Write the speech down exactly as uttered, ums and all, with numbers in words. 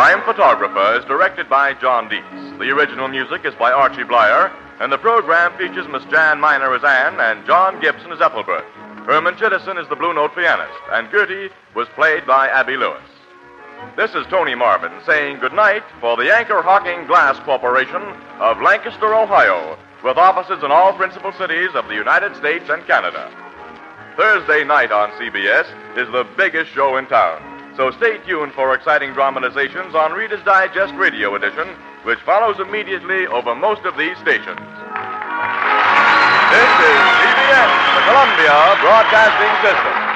I'm Photographer is directed by John Dietz. The original music is by Archie Blyer, and the program features Miss Jan Miner as Anne and John Gibson as Ethelbert. Herman Chittison is the Blue Note pianist, and Gertie was played by Abby Lewis. This is Tony Marvin saying goodnight for the Anchor Hocking Glass Corporation of Lancaster, Ohio, with offices in all principal cities of the United States and Canada. Thursday night on C B S is the biggest show in town, so stay tuned for exciting dramatizations on Reader's Digest Radio Edition, which follows immediately over most of these stations. This is C B S, the Columbia Broadcasting System.